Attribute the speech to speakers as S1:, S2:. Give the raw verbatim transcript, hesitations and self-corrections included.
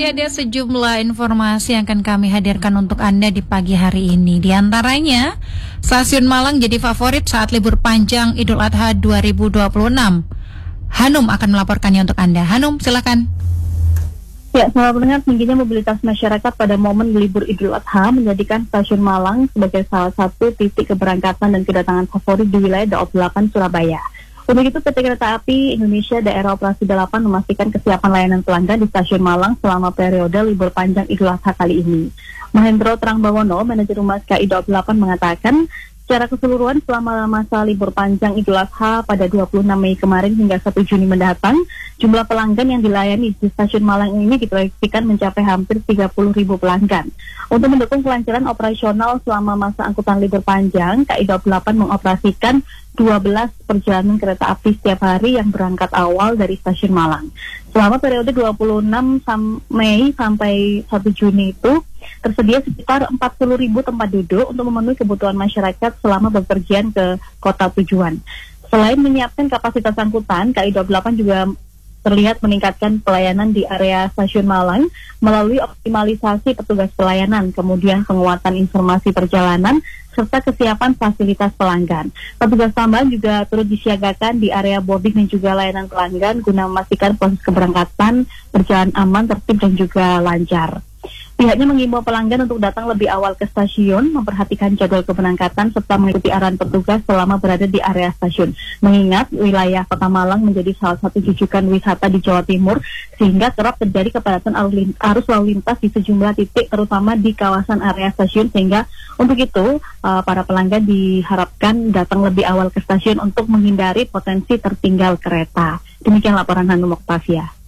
S1: masih ada sejumlah informasi yang akan kami hadirkan untuk Anda di pagi hari ini. Di antaranya, Stasiun Malang jadi favorit saat libur panjang Idul Adha dua ribu dua puluh enam. Hanum akan melaporkannya untuk Anda. Hanum, silakan.
S2: Ya, selamat mendengar. Tingginya mobilitas masyarakat pada momen libur Idul Adha menjadikan Stasiun Malang sebagai salah satu titik keberangkatan dan kedatangan favorit di wilayah Daob delapan Surabaya. Untuk itu, P T Kereta Api Indonesia Daerah Operasi delapan memastikan kesiapan layanan pelanggan di Stasiun Malang selama periode libur panjang Idul Adha kali ini. Mahendro Trangbawono, manajer Humas K I Daob delapan mengatakan, secara keseluruhan selama masa libur panjang Idul Adha pada dua puluh enam Mei kemarin hingga satu Juni mendatang, jumlah pelanggan yang dilayani di Stasiun Malang ini diproyeksikan mencapai hampir tiga puluh ribu pelanggan. Untuk mendukung kelancaran operasional selama masa angkutan libur panjang, K I Daob delapan mengoperasikan dua belas perjalanan kereta api setiap hari yang berangkat awal dari Stasiun Malang. Selama periode dua puluh enam Mei sampai satu Juni itu, tersedia sekitar empat puluh ribu tempat duduk untuk memenuhi kebutuhan masyarakat selama bepergian ke kota tujuan. Selain menyiapkan kapasitas angkutan, K I Daob delapan juga terlihat meningkatkan pelayanan di area Stasiun Malang melalui optimalisasi petugas pelayanan, kemudian penguatan informasi perjalanan, serta kesiapan fasilitas pelanggan. Petugas tambahan juga turut disiagakan di area boarding dan juga layanan pelanggan guna memastikan proses keberangkatan berjalan aman, tertib, dan juga lancar. Pihaknya mengimbau pelanggan untuk datang lebih awal ke stasiun, memperhatikan jadwal keberangkatan, serta mengikuti arahan petugas selama berada di area stasiun. Mengingat wilayah Kota Malang menjadi salah satu rujukan wisata di Jawa Timur, sehingga kerap terjadi kepadatan arus lalu lintas di sejumlah titik, terutama di kawasan area stasiun. Sehingga untuk itu, uh, para pelanggan diharapkan datang lebih awal ke stasiun untuk menghindari potensi tertinggal kereta. Demikian laporan Hanum Oktavia.